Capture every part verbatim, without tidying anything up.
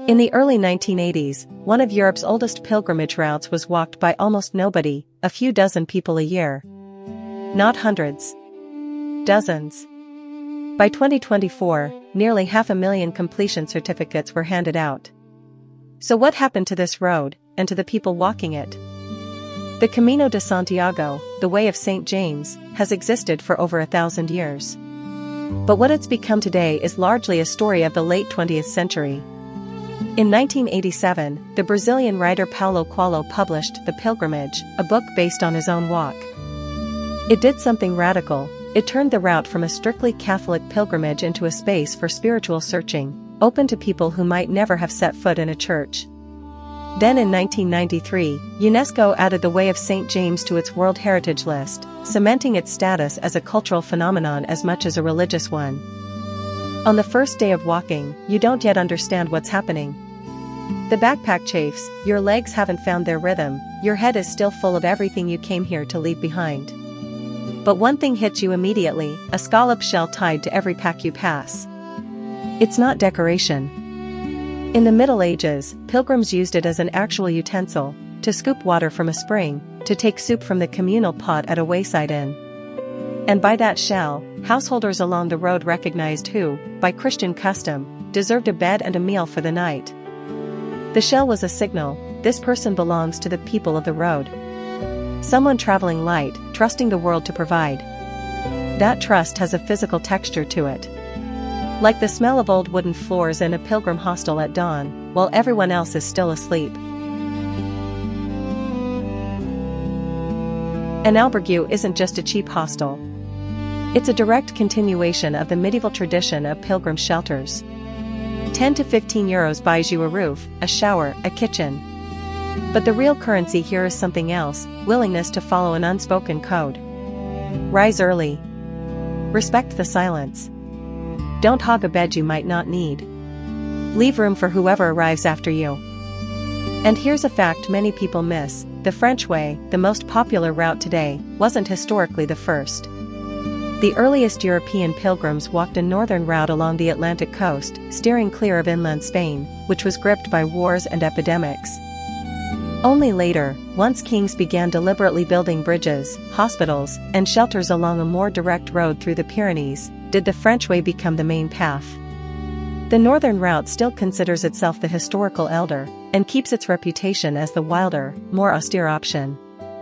In the early nineteen eighties, one of Europe's oldest pilgrimage routes was walked by almost nobody, a few dozen people a year. Not hundreds. Dozens. By twenty twenty-four, nearly half a million completion certificates were handed out. So what happened to this road, and to the people walking it? The Camino de Santiago, the Way of Saint James, has existed for over a thousand years. But what it's become today is largely a story of the late twentieth century. In nineteen eighty-seven, the Brazilian writer Paulo Coelho published The Pilgrimage, a book based on his own walk. It did something radical. It turned the route from a strictly Catholic pilgrimage into a space for spiritual searching, open to people who might never have set foot in a church. Then in nineteen ninety-three, UNESCO added the Way of Saint James to its World Heritage List, cementing its status as a cultural phenomenon as much as a religious one. On the first day of walking, you don't yet understand what's happening. The backpack chafes, your legs haven't found their rhythm, your head is still full of everything you came here to leave behind. But one thing hits you immediately, a scallop shell tied to every pack you pass. It's not decoration. In the Middle Ages, pilgrims used it as an actual utensil, to scoop water from a spring, to take soup from the communal pot at a wayside inn. And by that shell, householders along the road recognized who, by Christian custom, deserved a bed and a meal for the night. The shell was a signal, this person belongs to the people of the road. Someone traveling light, trusting the world to provide. That trust has a physical texture to it. Like the smell of old wooden floors in a pilgrim hostel at dawn, while everyone else is still asleep. An albergue isn't just a cheap hostel. It's a direct continuation of the medieval tradition of pilgrim shelters. ten to fifteen euros buys you a roof, a shower, a kitchen. But the real currency here is something else, willingness to follow an unspoken code. Rise early. Respect the silence. Don't hog a bed you might not need. Leave room for whoever arrives after you. And here's a fact many people miss: the French way, the most popular route today, wasn't historically the first. The earliest European pilgrims walked a northern route along the Atlantic coast, steering clear of inland Spain, which was gripped by wars and epidemics. Only later, once kings began deliberately building bridges, hospitals, and shelters along a more direct road through the Pyrenees, did the French way become the main path. The northern route still considers itself the historical elder, and keeps its reputation as the wilder, more austere option.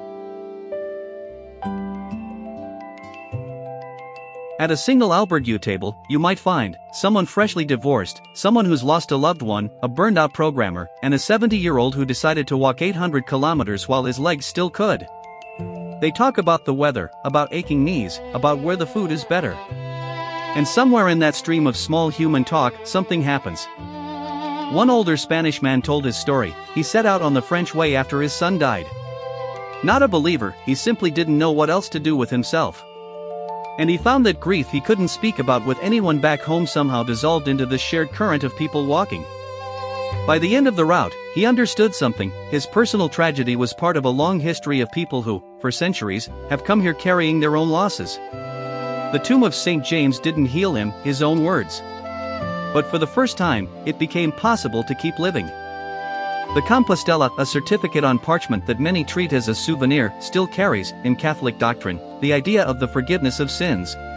At a single albergue table, you might find someone freshly divorced, someone who's lost a loved one, a burned-out programmer, and a seventy-year-old who decided to walk eight hundred kilometers while his legs still could. They talk about the weather, about aching knees, about where the food is better. And somewhere in that stream of small human talk, something happens. One older Spanish man told his story. He set out on the French way after his son died. Not a believer, he simply didn't know what else to do with himself. And he found that grief he couldn't speak about with anyone back home somehow dissolved into the shared current of people walking. By the end of the route, he understood something: his personal tragedy was part of a long history of people who, for centuries, have come here carrying their own losses. The tomb of Saint James didn't heal him, his own words. But for the first time, it became possible to keep living. The Compostela, a certificate on parchment that many treat as a souvenir, still carries, in Catholic doctrine, the idea of the forgiveness of sins.